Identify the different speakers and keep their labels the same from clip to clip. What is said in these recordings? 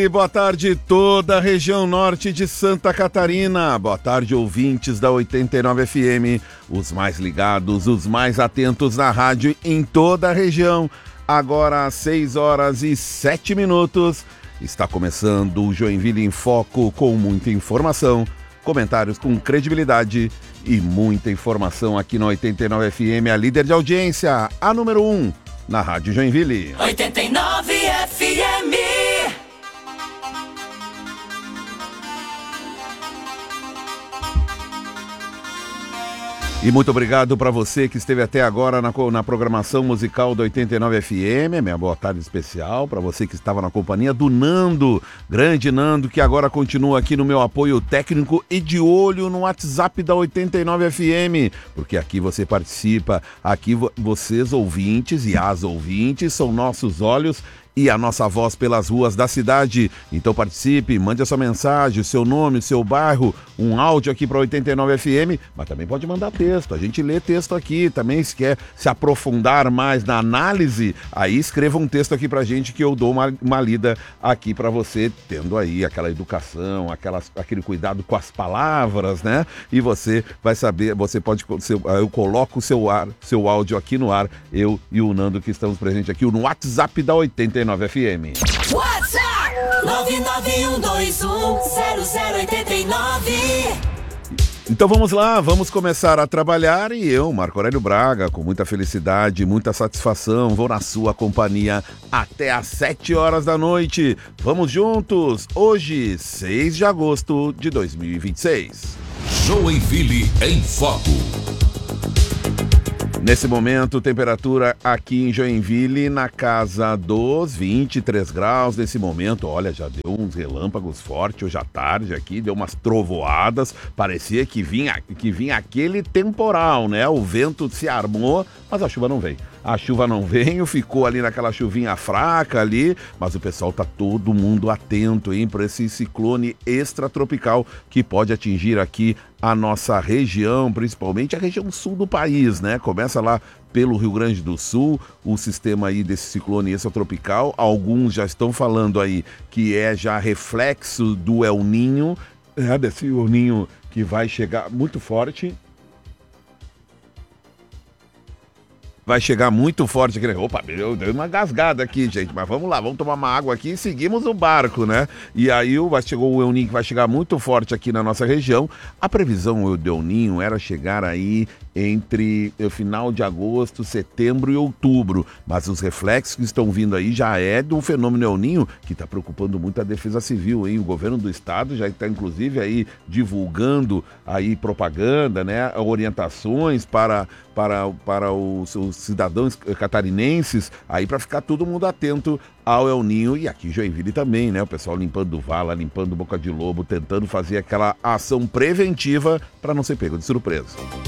Speaker 1: E boa tarde toda a região norte de Santa Catarina. Boa tarde, ouvintes da 89 FM, os mais ligados, os mais atentos na rádio em toda a região. Agora às 6h07. Está começando o Joinville em Foco com muita informação, comentários com credibilidade e muita informação aqui na 89 FM, a líder de audiência, a número 1 na Rádio Joinville.
Speaker 2: 89 FM.
Speaker 1: E muito obrigado para você que esteve até agora na programação musical da 89 FM. Minha boa tarde especial para você que estava na companhia do Nando, grande Nando, que agora continua aqui no meu apoio técnico e de olho no WhatsApp da 89 FM, porque aqui você participa, aqui vocês ouvintes e as ouvintes são nossos olhos e a nossa voz pelas ruas da cidade. Então participe, mande a sua mensagem, o seu nome, o seu bairro, um áudio aqui para 89 FM, mas também pode mandar texto, a gente lê texto aqui também. Se quer se aprofundar mais na análise, aí escreva um texto aqui pra gente que eu dou uma lida aqui para você, tendo aí aquela educação, aquele cuidado com as palavras, né? E você vai saber, você pode, eu coloco o seu áudio aqui no ar, eu e o Nando que estamos presentes aqui no WhatsApp da 89 FM.
Speaker 2: WhatsApp 991210089.
Speaker 1: Então vamos lá, vamos começar a trabalhar e eu, Marco Aurélio Braga, com muita felicidade, muita satisfação, vou na sua companhia até às 7h da noite. Vamos juntos, hoje, 6 de agosto de 2026.
Speaker 3: Joinville em Foco.
Speaker 1: Nesse momento, temperatura aqui em Joinville na casa dos 23 graus. Nesse momento, olha, já deu uns relâmpagos fortes hoje à tarde aqui, deu umas trovoadas, parecia que vinha aquele temporal, né? O vento se armou, mas a chuva não veio. A chuva não veio, ficou ali naquela chuvinha fraca ali, mas o pessoal tá todo mundo atento, hein, para esse ciclone extratropical que pode atingir aqui a nossa região, principalmente a região sul do país, né? Começa lá pelo Rio Grande do Sul, o sistema aí desse ciclone extratropical. Alguns já estão falando aí que é já reflexo do El Niño, desse El Niño que vai chegar muito forte. Vai chegar muito forte aqui. Opa, eu dei uma gasgada aqui, gente. Mas vamos lá, vamos tomar uma água aqui e seguimos o barco, né? E aí chegou o El Niño que vai chegar muito forte aqui na nossa região. A previsão do El Niño era chegar aí entre o final de agosto, setembro e outubro. Mas os reflexos que estão vindo aí já é do fenômeno El Niño, que está preocupando muito a Defesa Civil, hein? O governo do estado já está, inclusive, aí divulgando aí propaganda, né? Orientações para os cidadãos catarinenses, aí para ficar todo mundo atento ao El Niño. E aqui em Joinville também, né? O pessoal limpando vala, limpando boca de lobo, tentando fazer aquela ação preventiva para não ser pego de surpresa.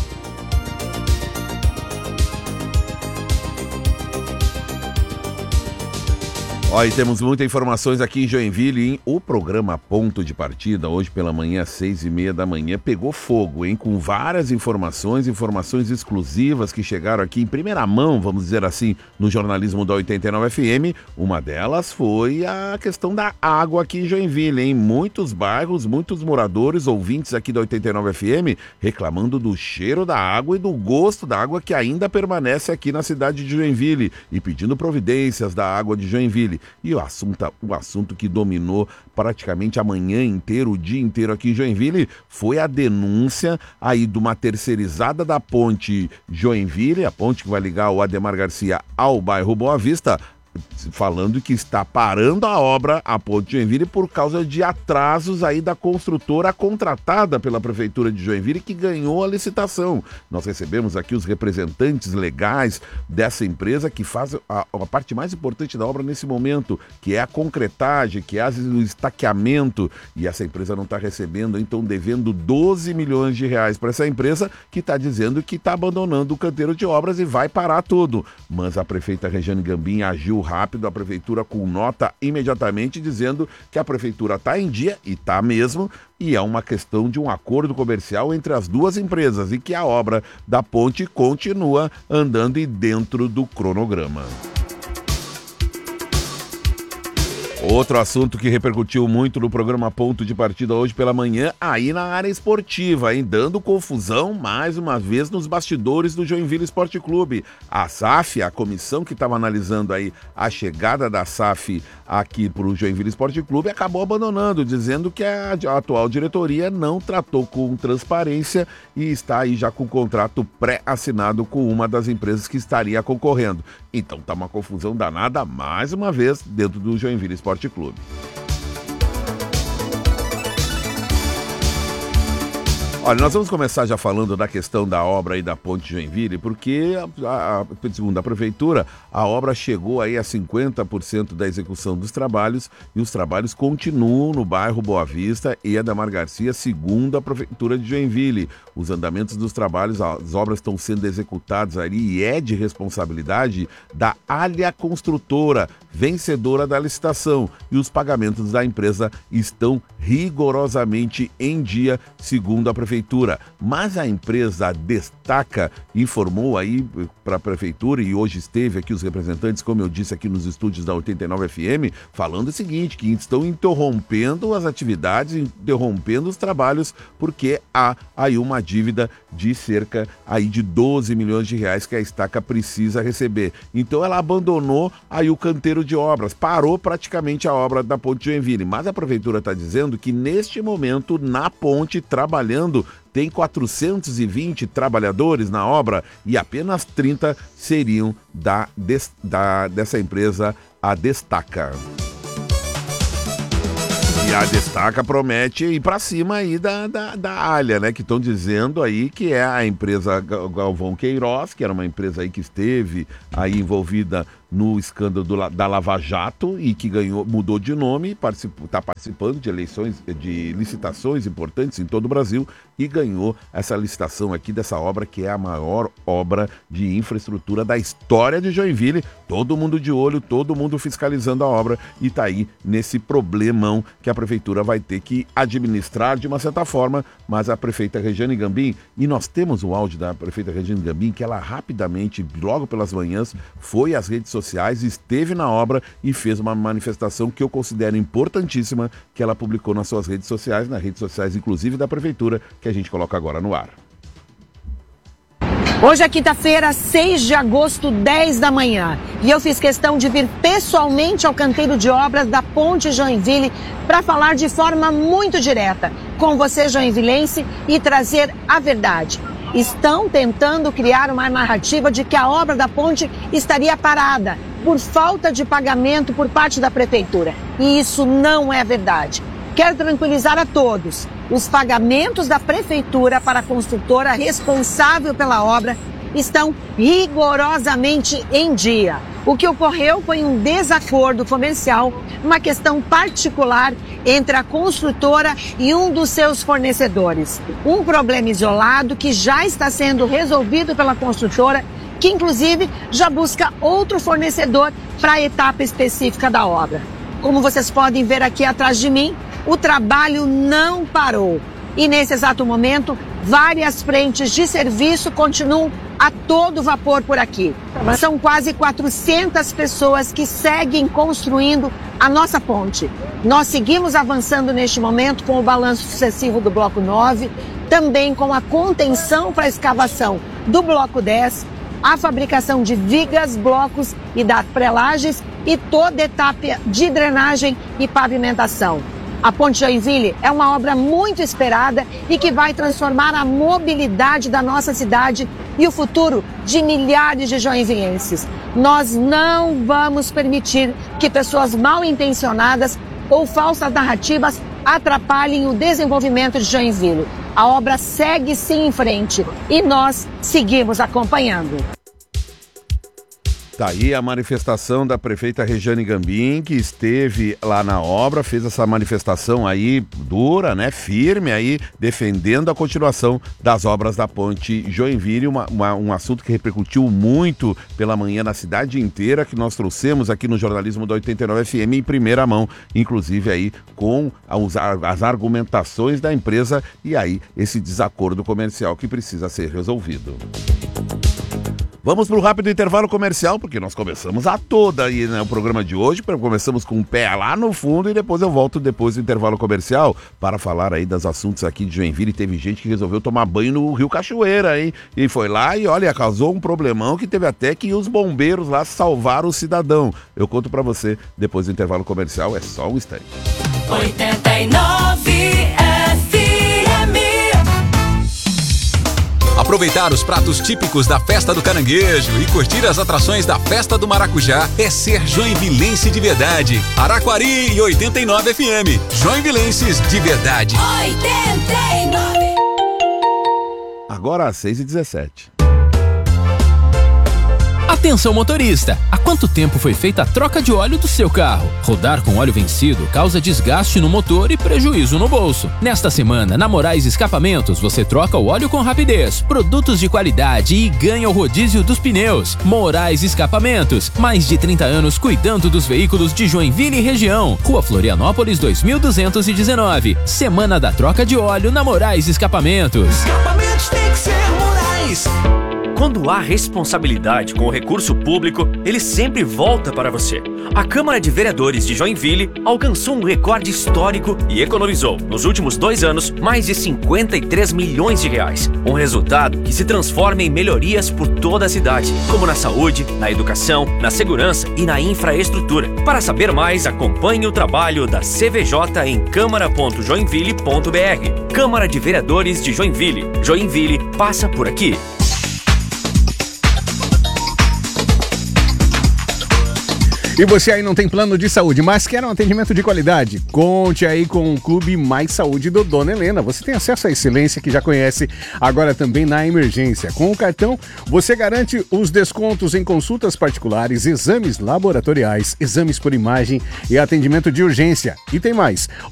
Speaker 1: Ó, e temos muitas informações aqui em Joinville, hein? O programa Ponto de Partida, hoje pela manhã, às 6h30, pegou fogo, hein? Com várias informações exclusivas que chegaram aqui em primeira mão, vamos dizer assim, no jornalismo da 89 FM. Uma delas foi a questão da água aqui em Joinville, hein? Muitos bairros, muitos moradores, ouvintes aqui da 89 FM, reclamando do cheiro da água e do gosto da água que ainda permanece aqui na cidade de Joinville e pedindo providências da água de Joinville. E o assunto que dominou praticamente a manhã inteira, o dia inteiro aqui em Joinville, foi a denúncia aí de uma terceirizada da ponte Joinville, a ponte que vai ligar o Ademar Garcia ao bairro Boa Vista, falando que está parando a obra, a ponte Joinville, por causa de atrasos aí da construtora contratada pela Prefeitura de Joinville, que ganhou a licitação. Nós recebemos aqui os representantes legais dessa empresa que faz a parte mais importante da obra nesse momento, que é a concretagem, que é o estaqueamento, e essa empresa não está recebendo, então devendo 12 milhões de reais para essa empresa, que está dizendo que está abandonando o canteiro de obras e vai parar tudo. Mas a prefeita Regiane Gambim agiu rápido, a prefeitura com nota imediatamente dizendo que a prefeitura está em dia, e está mesmo, e é uma questão de um acordo comercial entre as duas empresas e que a obra da ponte continua andando e dentro do cronograma. Outro assunto que repercutiu muito no programa Ponto de Partida hoje pela manhã, aí na área esportiva, hein? Dando confusão mais uma vez nos bastidores do Joinville Esporte Clube. A SAF, a comissão que estava analisando aí a chegada da SAF aqui para o Joinville Esporte Clube, acabou abandonando, dizendo que a atual diretoria não tratou com transparência e está aí já com o contrato pré-assinado com uma das empresas que estaria concorrendo. Então tá uma confusão danada mais uma vez dentro do Joinville Esporte Clube. Olha, nós vamos começar já falando da questão da obra aí da Ponte Joinville, porque, segundo a Prefeitura, a obra chegou aí a 50% da execução dos trabalhos e os trabalhos continuam no bairro Boa Vista e Adamar Garcia, segundo a Prefeitura de Joinville. Os andamentos dos trabalhos, as obras estão sendo executadas ali e é de responsabilidade da Alha Construtora, vencedora da licitação, e os pagamentos da empresa estão rigorosamente em dia, segundo a Prefeitura. Mas a empresa Destaca informou aí para a Prefeitura, e hoje esteve aqui os representantes, como eu disse aqui nos estúdios da 89 FM, falando o seguinte, que estão interrompendo as atividades, interrompendo os trabalhos, porque há aí uma dívida de cerca aí de 12 milhões de reais que a Destaca precisa receber. Então ela abandonou aí o canteiro de obras, parou praticamente a obra da Ponte Joinville, mas a Prefeitura está dizendo que neste momento na ponte trabalhando tem 420 trabalhadores na obra e apenas 30 seriam dessa empresa, a Destaca. E a Destaca promete ir para cima aí da Alha, né? Que estão dizendo aí que é a empresa Galvão Queiroz, que era uma empresa aí que esteve aí envolvida no escândalo da Lava Jato e que mudou de nome, está participando de eleições, de licitações importantes em todo o Brasil e ganhou essa licitação aqui dessa obra que é a maior obra de infraestrutura da história de Joinville. Todo mundo de olho, todo mundo fiscalizando a obra e está aí nesse problemão que a Prefeitura vai ter que administrar de uma certa forma, mas a prefeita Regiane Gambim, e nós temos o áudio da prefeita Regiane Gambim, que ela rapidamente, logo pelas manhãs, foi às redes sociais, esteve na obra e fez uma manifestação que eu considero importantíssima, que ela publicou nas suas redes sociais, nas redes sociais inclusive da Prefeitura, que a gente coloca agora no ar.
Speaker 4: Hoje é quinta-feira, 6 de agosto, 10 da manhã. E eu fiz questão de vir pessoalmente ao canteiro de obras da Ponte Joinville para falar de forma muito direta com você, joinvilense, e trazer a verdade. Estão tentando criar uma narrativa de que a obra da ponte estaria parada por falta de pagamento por parte da Prefeitura. E isso não é verdade. Quero tranquilizar a todos. Os pagamentos da Prefeitura para a construtora responsável pela obra estão rigorosamente em dia. O que ocorreu foi um desacordo comercial, uma questão particular entre a construtora e um dos seus fornecedores. Um problema isolado que já está sendo resolvido pela construtora, que inclusive já busca outro fornecedor para a etapa específica da obra. Como vocês podem ver aqui atrás de mim, o trabalho não parou. E nesse exato momento, várias frentes de serviço continuam a todo vapor por aqui. São quase 400 pessoas que seguem construindo a nossa ponte. Nós seguimos avançando neste momento com o balanço sucessivo do bloco 9, também com a contenção para a escavação do bloco 10, a fabricação de vigas, blocos e das prelages e toda a etapa de drenagem e pavimentação. A Ponte Joinville é uma obra muito esperada e que vai transformar a mobilidade da nossa cidade e o futuro de milhares de joinvilenses. Nós não vamos permitir que pessoas mal intencionadas ou falsas narrativas atrapalhem o desenvolvimento de Joinville. A obra segue sim em frente e nós seguimos acompanhando.
Speaker 1: Tá aí a manifestação da prefeita Regiane Gambim, que esteve lá na obra, fez essa manifestação aí dura, né, firme aí, defendendo a continuação das obras da Ponte Joinville, um assunto que repercutiu muito pela manhã na cidade inteira, que nós trouxemos aqui no jornalismo da 89 FM em primeira mão, inclusive aí com as argumentações da empresa e aí esse desacordo comercial que precisa ser resolvido. Vamos para o rápido intervalo comercial, porque nós começamos a toda aí, né, o programa de hoje. Começamos com o pé lá no fundo e depois eu volto depois do intervalo comercial para falar aí dos assuntos aqui de Joinville. Teve gente que resolveu tomar banho no Rio Cachoeira, hein? E foi lá e, olha, causou um problemão que teve até que os bombeiros lá salvaram o cidadão. Eu conto para você depois do intervalo comercial, é só um instante.
Speaker 2: 89 FM.
Speaker 5: Aproveitar os pratos típicos da Festa do Caranguejo e curtir as atrações da Festa do Maracujá é ser joinvilense de verdade. Araquari 89 FM. Joinvilenses de verdade.
Speaker 2: 89.
Speaker 1: Agora às 6h17.
Speaker 6: Atenção motorista, há quanto tempo foi feita a troca de óleo do seu carro? Rodar com óleo vencido causa desgaste no motor e prejuízo no bolso. Nesta semana, na Moraes Escapamentos, você troca o óleo com rapidez, produtos de qualidade e ganha o rodízio dos pneus. Moraes Escapamentos, mais de 30 anos cuidando dos veículos de Joinville e região. Rua Florianópolis 2219. Semana da troca de óleo na Moraes Escapamentos.
Speaker 7: Escapamentos tem que ser Moraes. Quando há responsabilidade com o recurso público, ele sempre volta para você. A Câmara de Vereadores de Joinville alcançou um recorde histórico e economizou, nos últimos 2 anos, mais de 53 milhões de reais. Um resultado que se transforma em melhorias por toda a cidade, como na saúde, na educação, na segurança e na infraestrutura. Para saber mais, acompanhe o trabalho da CVJ em câmara.joinville.br. Câmara de Vereadores de Joinville. Joinville passa por aqui.
Speaker 8: E você aí não tem plano de saúde, mas quer um atendimento de qualidade? Conte aí com o Clube Mais Saúde do Dona Helena. Você tem acesso à excelência que já conhece, agora também na emergência. Com o cartão, você garante os descontos em consultas particulares, exames laboratoriais, exames por imagem e atendimento de urgência. E tem mais.